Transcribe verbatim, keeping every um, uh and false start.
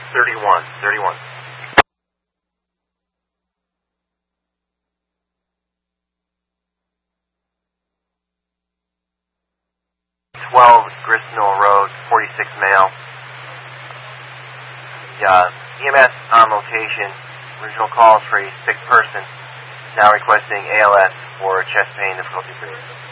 thirty-one, thirty-one. twelve Gristmill Road, forty-six male. Yeah, E M S on location. Original calls for a sick person. Now requesting A L S for chest pain difficulty.